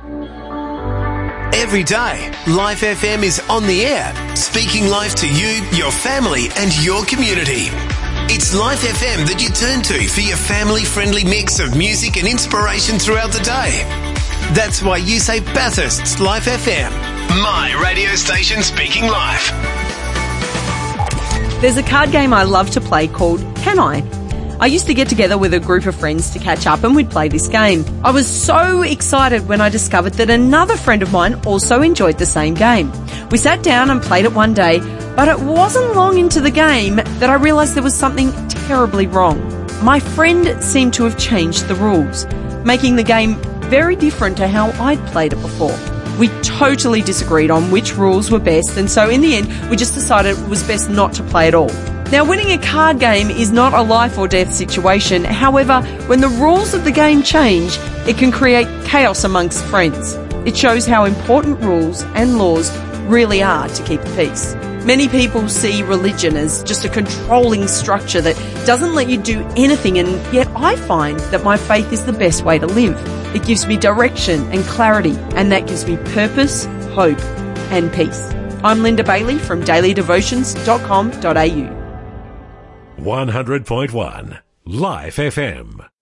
Every day, Life FM is on the air, speaking life to you, your family and your community. It's Life FM that you turn to for your family-friendly mix of music and inspiration throughout the day. That's why you say Bathurst's Life FM, my radio station speaking life. There's a card game I love to play called Can I? I used to get together with a group of friends to catch up and we'd play this game. I was so excited when I discovered that another friend of mine also enjoyed the same game. We sat down and played it one day, but it wasn't long into the game that I realised there was something terribly wrong. My friend seemed to have changed the rules, making the game very different to how I'd played it before. We totally disagreed on which rules were best, and so in the end we just decided it was best not to play at all. Now, winning a card game is not a life or death situation. However, when the rules of the game change, it can create chaos amongst friends. It shows how important rules and laws really are to keep the peace. Many people see religion as just a controlling structure that doesn't let you do anything, and yet I find that my faith is the best way to live. It gives me direction and clarity, and that gives me purpose, hope, and peace. I'm Linda Bailey from dailydevotions.com.au. 100.1 Life FM.